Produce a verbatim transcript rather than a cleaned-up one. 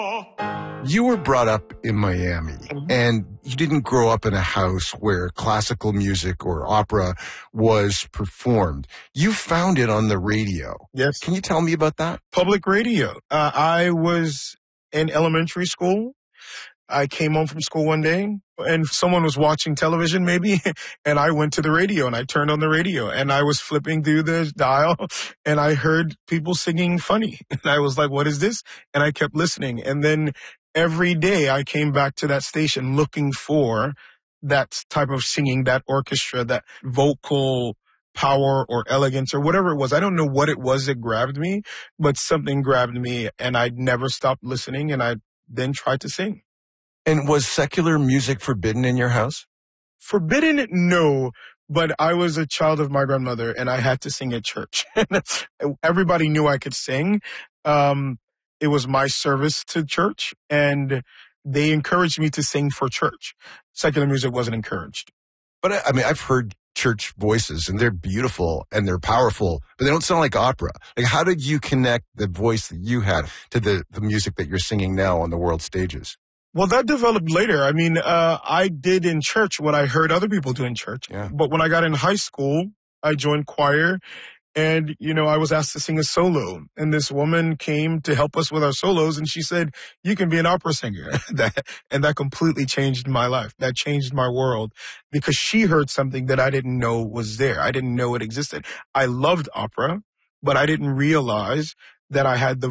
You were brought up in Miami, Mhm. and you didn't grow up in a house where classical music or opera was performed. You found it on the radio. Yes. Can you tell me about that? Public radio. Uh, I was in elementary school. I came home from school one day and someone was watching television maybe, and I went to the radio and I turned on the radio and I was flipping through the dial and I heard people singing funny. And I was like, what is this? And I kept listening. And then every day I came back to that station looking for that type of singing, that orchestra, that vocal power or elegance or whatever it was. I don't know what it was that grabbed me, but something grabbed me and I never stopped listening and I then tried to sing. And was secular music forbidden in your house? Forbidden, no, but I was a child of my grandmother and I had to sing at church. Everybody knew I could sing. Um, it was my service to church and they encouraged me to sing for church. Secular music wasn't encouraged. But I, I mean, I've heard church voices and they're beautiful and they're powerful, but they don't sound like opera. Like, how did you connect the voice that you had to the, the music that you're singing now on the world stages? Well, that developed later. I mean, uh, I did in church what I heard other people do in church. Yeah. But when I got in high school, I joined choir and, you know, I was asked to sing a solo. And this woman came to help us with our solos and she said, you can be an opera singer. that, and that completely changed my life. That changed my world because she heard something that I didn't know was there. I didn't know it existed. I loved opera, but I didn't realize that I had the